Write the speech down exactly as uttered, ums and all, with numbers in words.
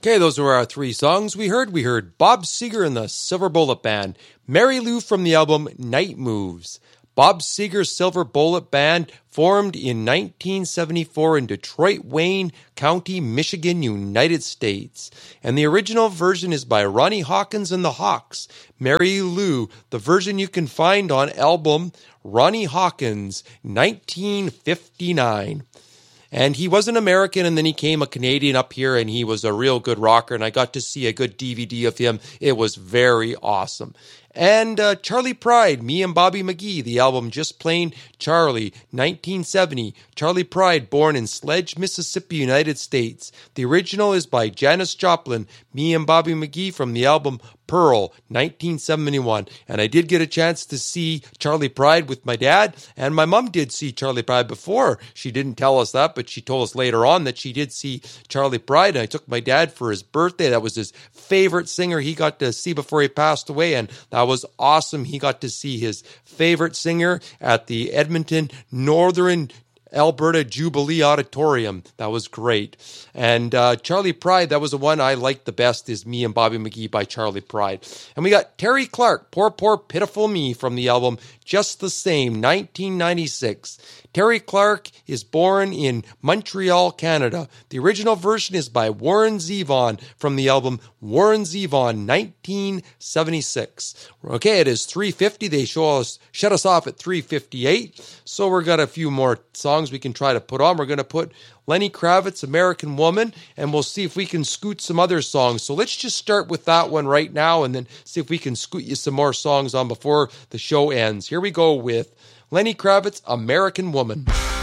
Okay, those were our three songs we heard. We heard Bob Seger and the Silver Bullet Band, Mary Lou from the album Night Moves. Bob Seger's Silver Bullet Band formed in nineteen seventy-four in Detroit, Wayne County, Michigan, United States. And the original version is by Ronnie Hawkins and the Hawks. Mary Lou, the version you can find on album Ronnie Hawkins, nineteen fifty-nine. And he was an American, and then he came a Canadian up here, and he was a real good rocker, and I got to see a good D V D of him. It was very awesome. And uh, Charley Pride, Me and Bobby McGee, the album Just Plain Charlie, nineteen seventy. Charley Pride, born in Sledge, Mississippi, United States. The original is by Janis Joplin, Me and Bobby McGee from the album Pearl, nineteen seventy-one. And I did get a chance to see Charley Pride with my dad, and my mom did see Charley Pride before. She didn't tell us that, but she told us later on that she did see Charley Pride, and I took my dad for his birthday. That was his favorite singer he got to see before he passed away, and that was awesome. He got to see his favorite singer at the Edmonton Northern Alberta Jubilee Auditorium. That was great. And uh, Charley Pride, that was the one I liked the best, is Me and Bobby McGee by Charley Pride. And we got Terry Clark, Poor, Poor, Pitiful Me from the album Just the Same, nineteen ninety-six. Terry Clark is born in Montreal, Canada. The original version is by Warren Zevon from the album Warren Zevon, nineteen seventy-six. Okay, it is three fifty. They show us, shut us off at three fifty-eight. So we've got a few more songs we can try to put on. We're going to put Lenny Kravitz, American Woman, and we'll see if we can scoot some other songs. So let's just start with that one right now and then see if we can scoot you some more songs on before the show ends. Here we go with Lenny Kravitz, American Woman.